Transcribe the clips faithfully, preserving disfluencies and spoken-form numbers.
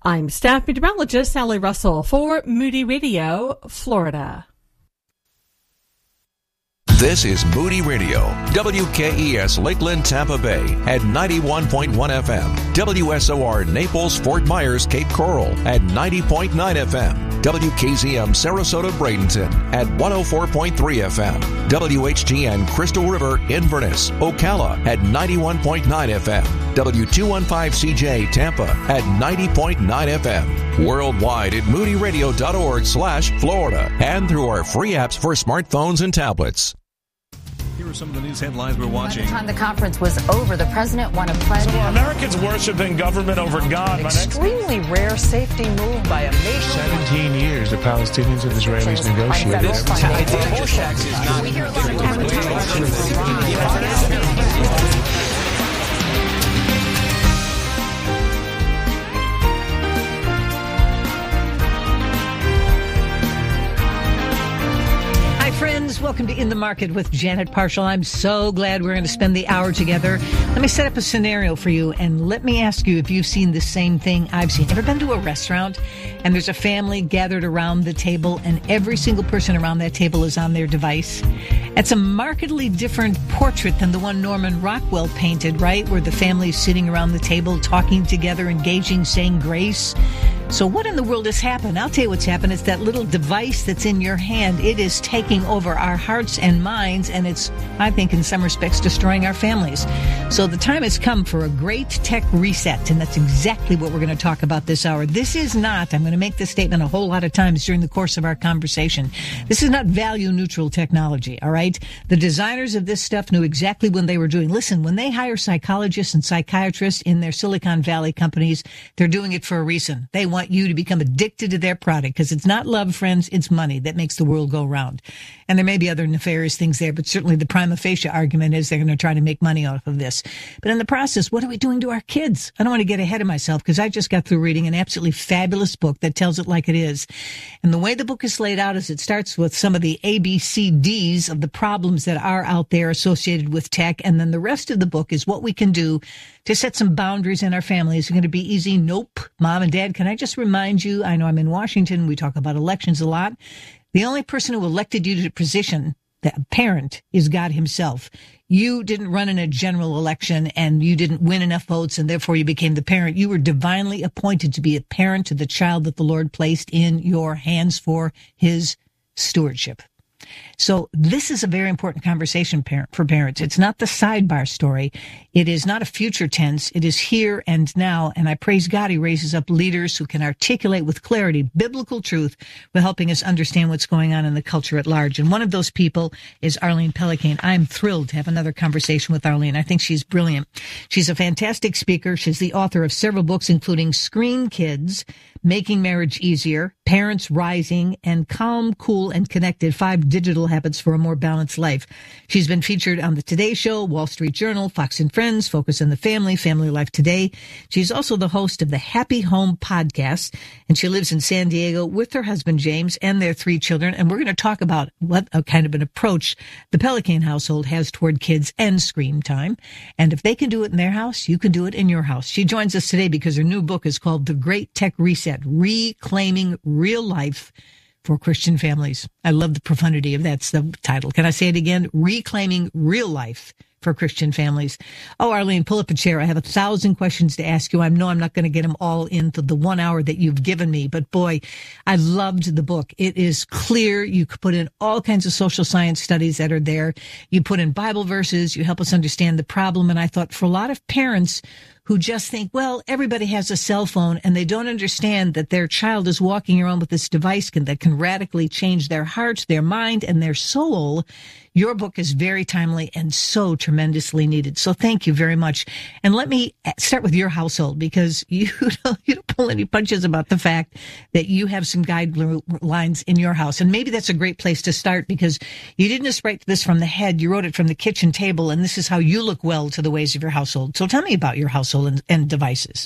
I'm staff meteorologist Sally Russell for Moody Radio, Florida. This is Moody Radio, W K E S Lakeland, Tampa Bay at ninety-one point one F M, W S O R Naples, Fort Myers, Cape Coral at ninety point nine F M, W K Z M Sarasota, Bradenton at one oh four point three F M, W H G N Crystal River, Inverness, Ocala at ninety-one point nine F M, W two fifteen C J Tampa at ninety point nine F M, worldwide at moodyradio.org slash Florida, and through our free apps for smartphones and tablets. Here are some of the news headlines we're watching. By the time the conference was over, the president won a pledge. So are Americans worshiping government over God? An extremely rare safety move by a nation. Seventeen years the Palestinians and Israelis negotiated. This tax is not. We hear a lot of advertising. Friends, welcome to In the Market with Janet Parshall. I'm so glad we're going to spend the hour together. Let me set up a scenario for you, and let me ask you if you've seen the same thing I've seen. Ever been to a restaurant, and there's a family gathered around the table, and every single person around that table is on their device? It's a markedly different portrait than the one Norman Rockwell painted, right? Where the family is sitting around the table, talking together, engaging, saying grace. So what in the world has happened? I'll tell you what's happened. It's that little device that's in your hand. It is taking over our hearts and minds, and it's, I think, in some respects, destroying our families. So the time has come for a great tech reset, and that's exactly what we're going to talk about this hour. This is not, I'm going to make this statement a whole lot of times during the course of our conversation, this is not value-neutral technology, all right? The designers of this stuff knew exactly what they were doing. Listen, when they hire psychologists and psychiatrists in their Silicon Valley companies, they're doing it for a reason. They want you to become addicted to their product, because it's not love, friends, it's money that makes the world go round. And there may be other nefarious things there, but certainly the prima facie argument is they're going to try to make money off of this. But in the process, what are we doing to our kids? I don't want to get ahead of myself, because I just got through reading an absolutely fabulous book that tells it like it is. And the way the book is laid out is it starts with some of the A B C Ds of the problems that are out there associated with tech, and then the rest of the book is what we can do to set some boundaries in our family. Is it going to be easy? Nope. Mom and Dad, can I just remind you, I know I'm in Washington, we talk about elections a lot. The only person who elected you to the position, the parent, is God himself. You didn't run in a general election, and you didn't win enough votes, and therefore you became the parent. You were divinely appointed to be a parent to the child that the Lord placed in your hands for his stewardship. So this is a very important conversation for parents. It's not the sidebar story. It is not a future tense. It is here and now. And I praise God he raises up leaders who can articulate with clarity biblical truth while helping us understand what's going on in the culture at large. And one of those people is Arlene Pellicane. I'm thrilled to have another conversation with Arlene. I think she's brilliant. She's a fantastic speaker. She's the author of several books, including Screen Kids, Making Marriage Easier, Parents Rising, and Calm, Cool, and Connected, Five Digital Habits for a More Balanced Life. She's been featured on The Today Show, Wall Street Journal, Fox and Friends, Focus on the Family, Family Life Today. She's also the host of the Happy Home podcast, and she lives in San Diego with her husband, James, and their three children. And we're going to talk about what a kind of an approach the Pellicane household has toward kids and screen time. And if they can do it in their house, you can do it in your house. She joins us today because her new book is called The Great Tech Reset, Reclaiming Real Life for Christian Families. I love the profundity of that's the title. Can I say it again? Reclaiming Real Life for Christian Families. Oh, Arlene, pull up a chair. I have a thousand questions to ask you. I know I'm not going to get them all into the one hour that you've given me, but boy, I loved the book. It is clear. You could put in all kinds of social science studies that are there. You put in Bible verses. You help us understand the problem. And I thought for a lot of parents who just think, well, everybody has a cell phone, and they don't understand that their child is walking around with this device can, that can radically change their heart, their mind, and their soul. Your book is very timely and so tremendously needed. So thank you very much. And let me start with your household, because you don't, you don't pull any punches about the fact that you have some guidelines in your house. And maybe that's a great place to start, because you didn't just write this from the head. You wrote it from the kitchen table, and this is how you look well to the ways of your household. So tell me about your household and, and devices.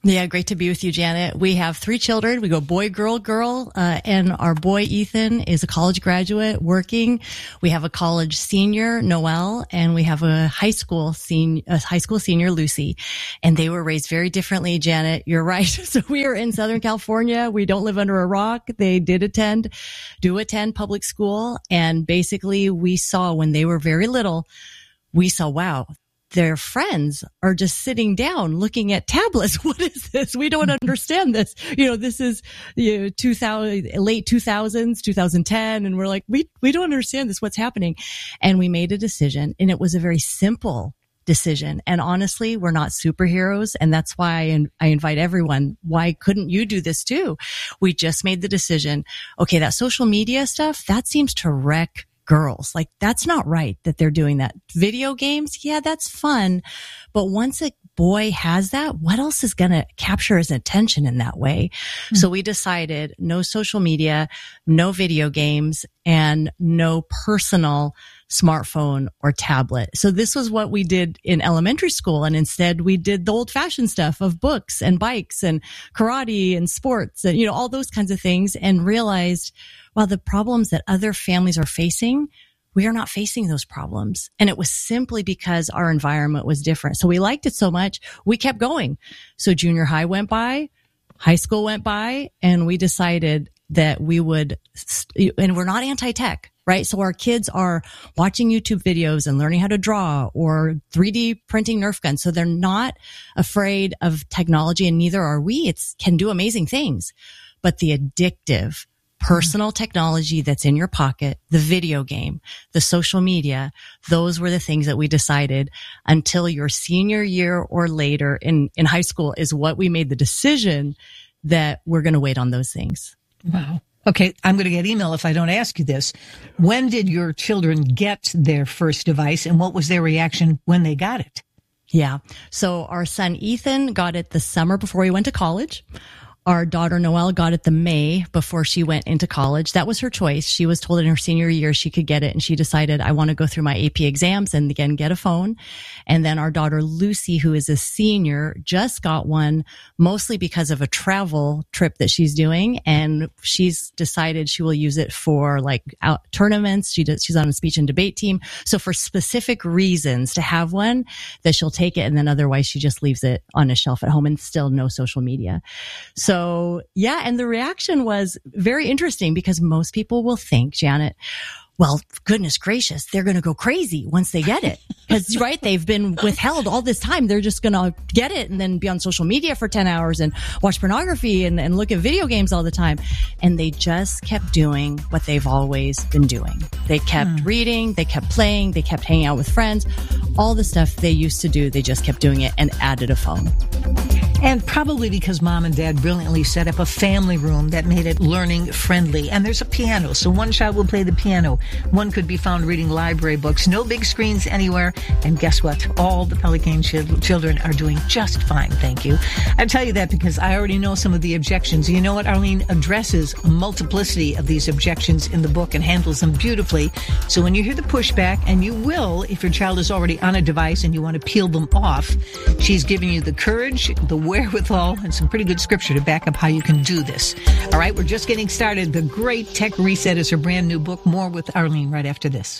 Yeah, great to be with you, Janet. We have three children. We go boy, girl, girl, uh, and our boy Ethan is a college graduate working. We have a college senior, Noelle, and we have a high school senior, a high school senior, Lucy. And they were raised very differently, Janet. You're right. So we are in Southern California. We don't live under a rock. They did attend, do attend public school. And basically we saw when they were very little, we saw, wow, their friends are just sitting down looking at tablets. What is this? We don't understand this. You know, this is, you know, two thousand, late two thousands, two thousand ten. And we're like, we, we don't understand this. What's happening? And we made a decision, and it was a very simple decision. And honestly, we're not superheroes. And that's why I, I invite everyone. Why couldn't you do this too? We just made the decision. Okay, that social media stuff, that seems to wreck girls. Like, that's not right that they're doing that. Video games, yeah, that's fun. But once a boy has that, what else is going to capture his attention in that way? Mm-hmm. So we decided no social media, no video games, and no personal smartphone or tablet. So this was what we did in elementary school. And instead we did the old fashioned stuff of books and bikes and karate and sports and, you know, all those kinds of things, and realized, well, the problems that other families are facing, we are not facing those problems. And it was simply because our environment was different. So we liked it so much, we kept going. So junior high went by, high school went by, and we decided that we would, and we're not anti-tech, right? So our kids are watching YouTube videos and learning how to draw or three D printing Nerf guns. So they're not afraid of technology, and neither are we. It can do amazing things. But the addictive personal technology that's in your pocket, the video game, the social media, those were the things that we decided until your senior year or later in, in high school is what we made the decision that we're going to wait on those things. Wow. Okay, I'm going to get email if I don't ask you this. When did your children get their first device, and what was their reaction when they got it? Yeah. So our son Ethan got it the summer before he went to college. Our daughter Noelle got it the May before she went into college. That was her choice. She was told in her senior year she could get it, and she decided, I want to go through my A P exams and again get a phone. And then our daughter Lucy, who is a senior, just got one mostly because of a travel trip that she's doing, and she's decided she will use it for like out tournaments. She does, she's on a speech and debate team. So for specific reasons to have one, that she'll take it, and then otherwise she just leaves it on a shelf at home, and still no social media. So So, yeah, and the reaction was very interesting because most people will think, Janet, well, goodness gracious, they're going to go crazy once they get it. Because, right, they've been withheld all this time. They're just going to get it and then be on social media for ten hours and watch pornography and, and look at video games all the time. And they just kept doing what they've always been doing. They kept hmm. reading, they kept playing, they kept hanging out with friends. All the stuff they used to do, they just kept doing it and added a phone. And probably because mom and dad brilliantly set up a family room that made it learning friendly. And there's a piano, so one child will play the piano. One could be found reading library books. No big screens anywhere. And guess what? All the Pelican ch- children are doing just fine, thank you. I tell you that because I already know some of the objections. You know what? Arlene addresses a multiplicity of these objections in the book and handles them beautifully. So when you hear the pushback, and you will if your child is already on a device and you want to peel them off, she's giving you the courage, the wherewithal, and some pretty good scripture to back up how you can do this. All right, we're just getting started. The Great Tech Reset is her brand new book. More with Arlene right after this.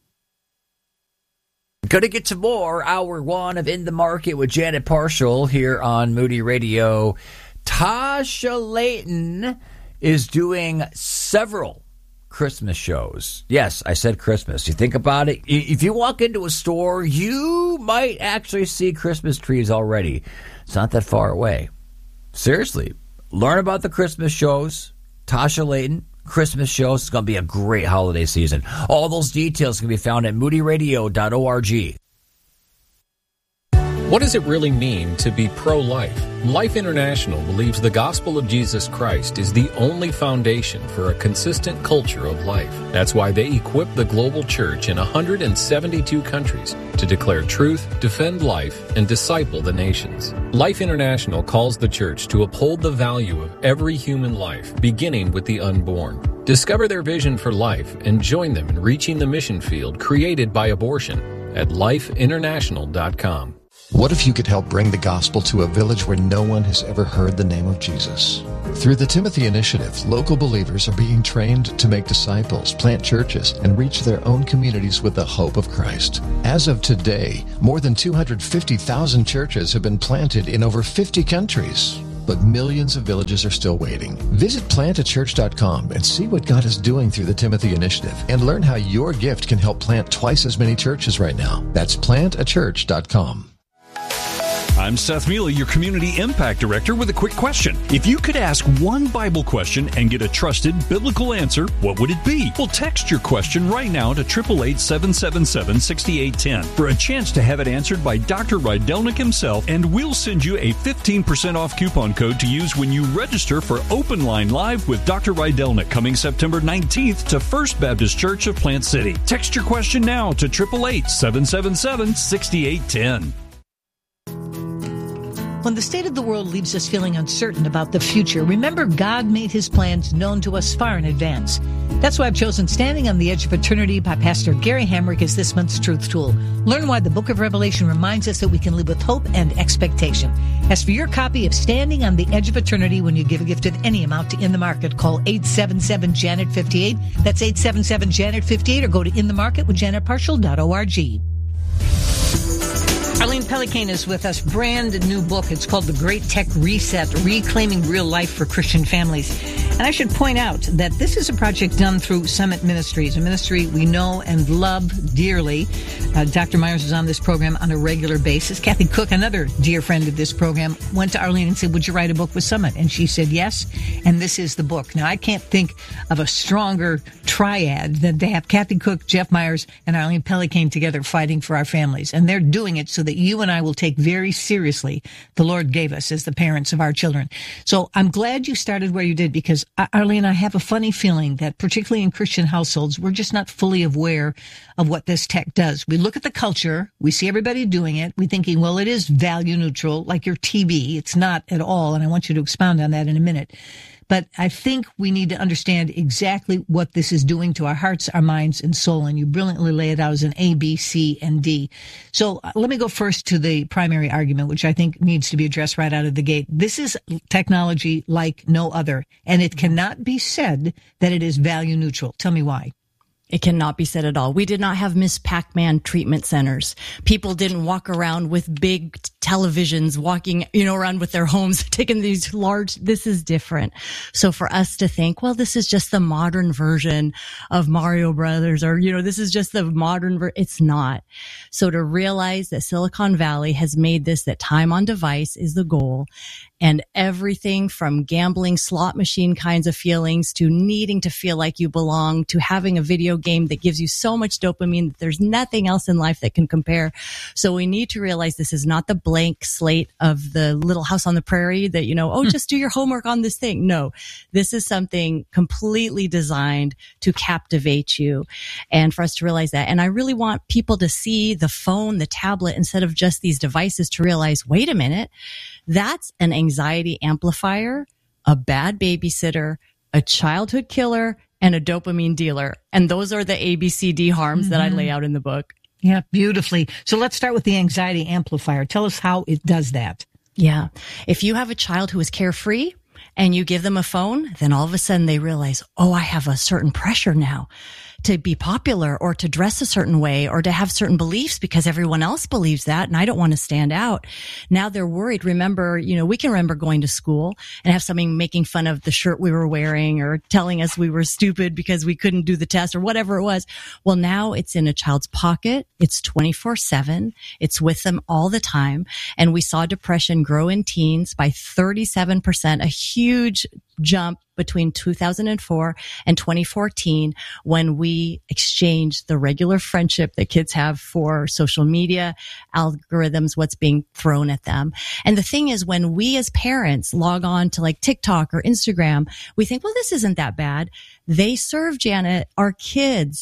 Gonna get to more hour one of In the Market with Janet Parshall here on Moody Radio. Tasha Layton is doing several Christmas shows. Yes, I said Christmas. You think about it. If you walk into a store, you might actually see Christmas trees already. It's not that far away. Seriously, learn about the Christmas shows. Tasha Layton, Christmas shows. It's going to be a great holiday season. All those details can be found at moody radio dot org. What does it really mean to be pro-life? Life International believes the gospel of Jesus Christ is the only foundation for a consistent culture of life. That's why they equip the global church in one hundred seventy-two countries to declare truth, defend life, and disciple the nations. Life International calls the church to uphold the value of every human life, beginning with the unborn. Discover their vision for life and join them in reaching the mission field created by abortion at life international dot com. What if you could help bring the gospel to a village where no one has ever heard the name of Jesus? Through the Timothy Initiative, local believers are being trained to make disciples, plant churches, and reach their own communities with the hope of Christ. As of today, more than two hundred fifty thousand churches have been planted in over fifty countries. But millions of villages are still waiting. Visit plant a church dot com and see what God is doing through the Timothy Initiative and learn how your gift can help plant twice as many churches right now. That's plant a church dot com. I'm Seth Mealy, your Community Impact Director, with a quick question. If you could ask one Bible question and get a trusted biblical answer, what would it be? Well, text your question right now to eight eight eight, seven seven seven, six eight one zero for a chance to have it answered by Doctor Rydelnik himself, and we'll send you a fifteen percent off coupon code to use when you register for Open Line Live with Doctor Rydelnik coming September nineteenth to First Baptist Church of Plant City. Text your question now to eight eight eight, seven seven seven, six eight one zero. When the state of the world leaves us feeling uncertain about the future, remember God made his plans known to us far in advance. That's why I've chosen Standing on the Edge of Eternity by Pastor Gary Hamrick as this month's Truth Tool. Learn why the book of Revelation reminds us that we can live with hope and expectation. As for your copy of Standing on the Edge of Eternity, when you give a gift of any amount to In the Market, call eight seven seven, Janet fifty-eight. That's eight seven seven, Janet fifty-eight, or go to in the market with janet partial dot org. Arlene Pellicane is with us. Brand new book. It's called The Great Tech Reset, Reclaiming Real Life for Christian Families. And I should point out that this is a project done through Summit Ministries, a ministry we know and love dearly. Uh, Doctor Myers is on this program on a regular basis. Kathy Cook, another dear friend of this program, went to Arlene and said, would you write a book with Summit? And she said yes, and this is the book. Now, I can't think of a stronger triad than to have Kathy Cook, Jeff Myers, and Arlene Pellicane together fighting for our families. And they're doing it so that you and I will take very seriously the Lord gave us as the parents of our children. So I'm glad you started where you did, because, Arlene, I have a funny feeling that particularly in Christian households, we're just not fully aware of what this tech does. We look at the culture, we see everybody doing it, we're thinking, well, it is value neutral, like your T V. It's not at all, and I want you to expound on that in a minute. But I think we need to understand exactly what this is doing to our hearts, our minds, and soul. And you brilliantly lay it out as an A, B, C, and D. So uh, let me go first to the primary argument, which I think needs to be addressed right out of the gate. This is technology like no other, and it cannot be said that it is value neutral. Tell me why. It cannot be said at all. We did not have Miss Pac-Man treatment centers. People didn't walk around with big televisions, walking, you know, around with their homes, taking these large, this is different. So for us to think, well, this is just the modern version of Mario Brothers, or, you know, this is just the modern ver-, it's not. So to realize that Silicon Valley has made this, that time on device is the goal, and everything from gambling, slot machine kinds of feelings, to needing to feel like you belong, to having a video game that gives you so much dopamine that there's nothing else in life that can compare. So we need to realize this is not the blank slate of the Little House on the Prairie that, you know, oh, just do your homework on this thing. No, this is something completely designed to captivate you, and for us to realize that. And I really want people to see the phone, the tablet, instead of just these devices, to realize, wait a minute, that's an anxiety amplifier, a bad babysitter, a childhood killer, and a dopamine dealer. And those are the A B C D harms mm-hmm. that I lay out in the book. Yeah, beautifully. So let's start with the anxiety amplifier. Tell us how it does that. Yeah. If you have a child who is carefree and you give them a phone, then all of a sudden they realize, oh, I have a certain pressure now to be popular, or to dress a certain way, or to have certain beliefs because everyone else believes that, and I don't want to stand out. Now they're worried. Remember, you know, we can remember going to school and have somebody making fun of the shirt we were wearing, or telling us we were stupid because we couldn't do the test, or whatever it was. Well, now it's in a child's pocket. It's twenty-four seven. It's with them all the time. And we saw depression grow in teens by thirty-seven percent, a huge jump between two thousand four and twenty fourteen, when we exchanged the regular friendship that kids have for social media, algorithms, what's being thrown at them. And the thing is, when we as parents log on to like TikTok or Instagram, we think, well, this isn't that bad. They serve, Janet, our kids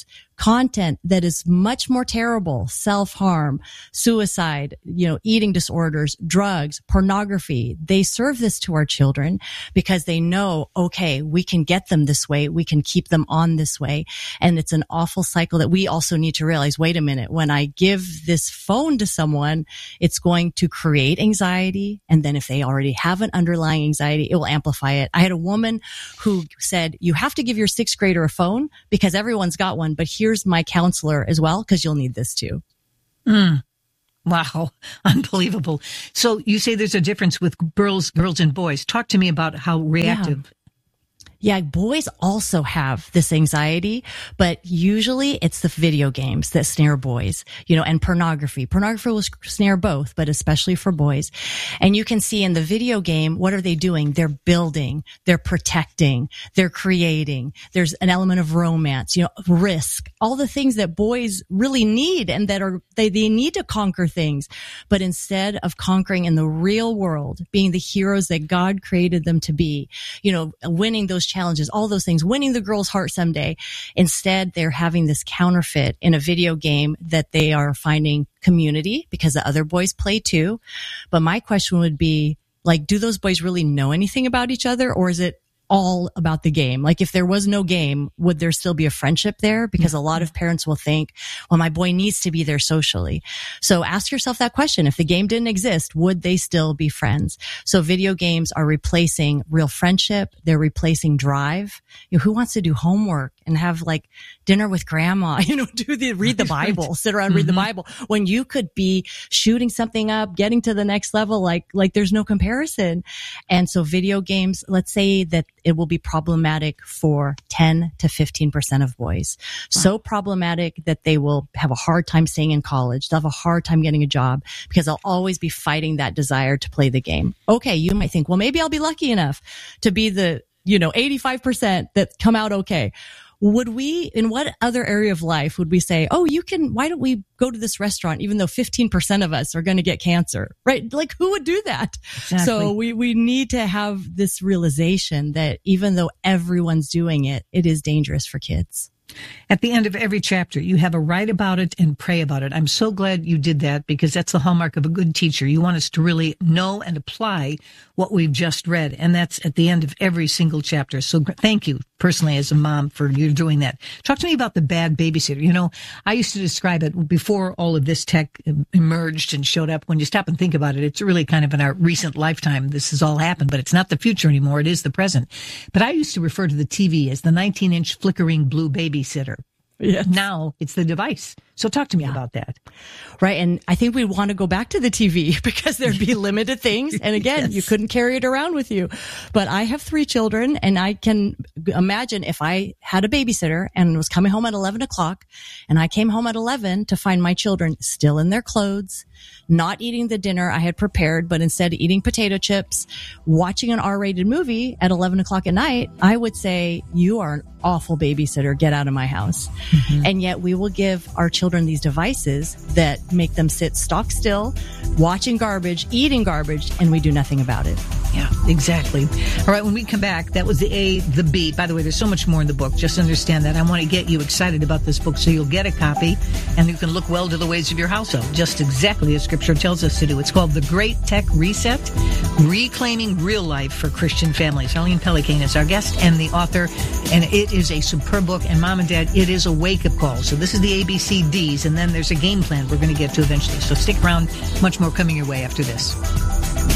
content that is much more terrible, self-harm, suicide, you know, eating disorders, drugs, pornography. They serve this to our children because they know, okay, we can get them this way. We can keep them on this way. And it's an awful cycle that we also need to realize, wait a minute, when I give this phone to someone, it's going to create anxiety. And then if they already have an underlying anxiety, it will amplify it. I had a woman who said, you have to give your sixth grader a phone because everyone's got one, but here's my counselor as well because you'll need this too. Mm. Wow. Unbelievable. So you say there's a difference with girls, girls and boys. Talk to me about how reactive. Yeah. Yeah, boys also have this anxiety, but usually it's the video games that snare boys, you know, and pornography. Pornography will snare both, but especially for boys. And you can see in the video game, what are they doing? They're building, they're protecting, they're creating. There's an element of romance, you know, risk, all the things that boys really need and that are, they, they need to conquer things. But instead of conquering in the real world, being the heroes that God created them to be, you know, winning those challenges, all those things, winning the girl's heart someday. Instead, they're having this counterfeit in a video game that they are finding community because the other boys play too. But my question would be, like, do those boys really know anything about each other, or is it all about the game? Like, if there was no game, would there still be a friendship there? Because a lot of parents will think, well, my boy needs to be there socially. So ask yourself that question. If the game didn't exist, would they still be friends? So video games are replacing real friendship. They're replacing drive. You know, who wants to do homework and have like dinner with grandma, you know, do the, read the Bible, sit around, mm-hmm. read the Bible, when you could be shooting something up, getting to the next level, like, like there's no comparison. And so video games, let's say that it will be problematic for ten to fifteen percent of boys. Wow. So problematic that they will have a hard time staying in college. They'll have a hard time getting a job because they'll always be fighting that desire to play the game. Okay. You might think, well, maybe I'll be lucky enough to be the, you know, eighty-five percent that come out okay. Would we, in what other area of life would we say, oh, you can, why don't we go to this restaurant even though fifteen percent of us are going to get cancer, right? Like, who would do that? Exactly. So we, we need to have this realization that even though everyone's doing it, it is dangerous for kids. At the end of every chapter, you have a write about it and pray about it. I'm so glad you did that because that's the hallmark of a good teacher. You want us to really know and apply what we've just read. And that's at the end of every single chapter. So thank you personally as a mom for you doing that. Talk to me about the bad babysitter. You know, I used to describe it before all of this tech emerged and showed up. When you stop and think about it, it's really kind of in our recent lifetime. This has all happened, but it's not the future anymore. It is the present. But I used to refer to the T V as the nineteen inch flickering blue babysitter. Yes. Now it's the device. So talk to me yeah. about that. Right. And I think we want to go back to the T V because there'd be limited things. And again, yes. you couldn't carry it around with you. But I have three children and I can imagine if I had a babysitter and was coming home at eleven o'clock and I came home at eleven to find my children still in their clothes, not eating the dinner I had prepared, but instead eating potato chips, watching an R-rated movie at eleven o'clock at night, I would say, you are an awful babysitter. Get out of my house. Mm-hmm. And yet we will give our children these devices that make them sit stock still, watching garbage, eating garbage, and we do nothing about it. Yeah, exactly. All right, when we come back, that was the A, the B. By the way, there's so much more in the book. Just understand that. I want to get you excited about this book so you'll get a copy and you can look well to the ways of your household, just exactly as Scripture tells us to do. It's called The Great Tech Reset, Reclaiming Real Life for Christian Families. Arlene Pellicane is our guest and the author, and it is a superb book. And Mom and Dad, it is a wake-up call. So this is the A B C Ds, and then there's a game plan we're going to get to eventually. So stick around. Much more coming your way after this.